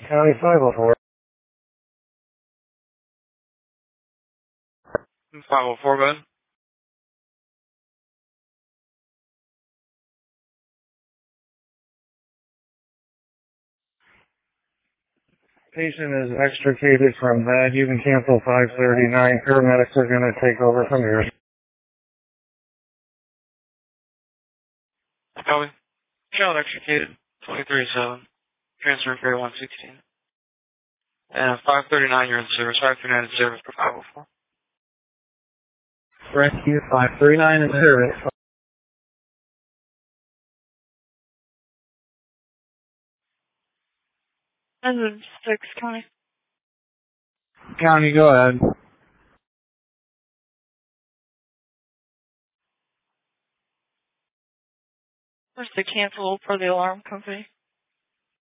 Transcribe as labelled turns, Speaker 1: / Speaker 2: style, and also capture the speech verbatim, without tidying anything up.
Speaker 1: County five oh four.
Speaker 2: five oh four, bud.
Speaker 1: Patient is extricated from that. You can cancel five thirty-nine. Paramedics are going to take over from here.
Speaker 2: Copy. Child extricated. twenty-three seven. Transfer for one sixteen. And five thirty-nine, you're in service. five thirty-nine in service for five oh four.
Speaker 1: Rescue five thirty-nine in service.
Speaker 3: And six county.
Speaker 1: County, go ahead.
Speaker 3: Where's the cancel for the alarm company?